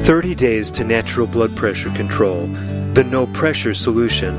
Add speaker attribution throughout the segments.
Speaker 1: 30 Days to Natural Blood Pressure Control, the no-pressure solution.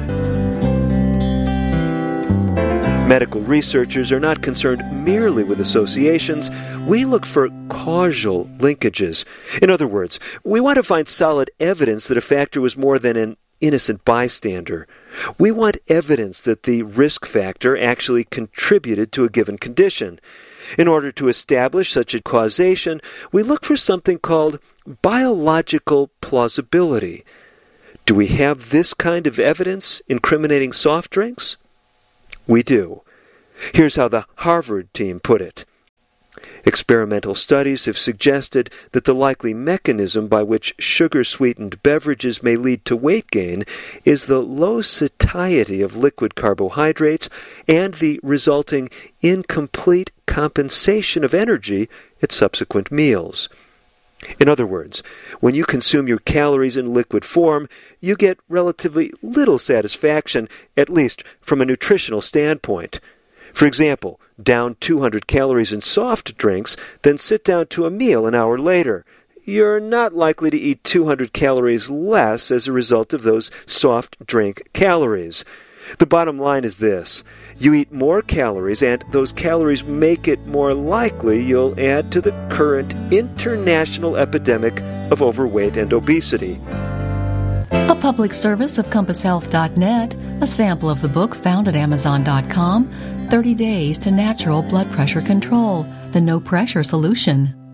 Speaker 1: Medical researchers are not concerned merely with associations. We look for causal linkages. In other words, we want to find solid evidence that a factor was more than an innocent bystander. We want evidence that the risk factor actually contributed to a given condition. In order to establish such a causation, we look for something called biological plausibility. Do we have this kind of evidence incriminating soft drinks? We do. Here's how the Harvard team put it. Experimental studies have suggested that the likely mechanism by which sugar-sweetened beverages may lead to weight gain is the low satiety of liquid carbohydrates and the resulting incomplete compensation of energy at subsequent meals. In other words, when you consume your calories in liquid form, you get relatively little satisfaction, at least from a nutritional standpoint. For example, down 200 calories in soft drinks, then sit down to a meal an hour later. You're not likely to eat 200 calories less as a result of those soft drink calories. The bottom line is this. You eat more calories, and those calories make it more likely you'll add to the current international epidemic of overweight and obesity.
Speaker 2: A public service of CompassHealth.net, a sample of the book found at Amazon.com, 30 Days to Natural Blood Pressure Control, the No Pressure Solution.